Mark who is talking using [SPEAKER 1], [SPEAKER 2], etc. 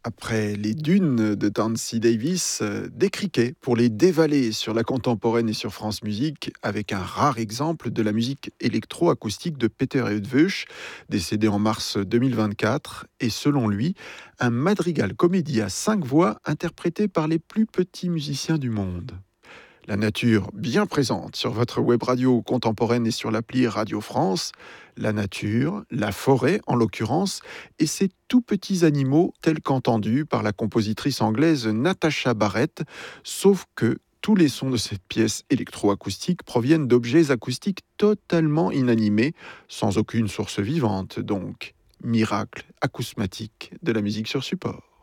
[SPEAKER 1] Après les dunes de Dancy Davis, des criquets pour les dévaler sur la contemporaine et sur France Musique, avec un rare exemple de la musique électro-acoustique de Peter Eötvös, décédé en mars 2024, et selon lui, un madrigal comédie à 5 voix interprété par les plus petits musiciens du monde. La nature bien présente sur votre web radio contemporaine et sur l'appli Radio France. La nature, la forêt en l'occurrence, et ces tout petits animaux tels qu'entendus par la compositrice anglaise Natasha Barrett, sauf que tous les sons de cette pièce électroacoustique proviennent d'objets acoustiques totalement inanimés, sans aucune source vivante donc. Miracle acousmatique de la musique sur support.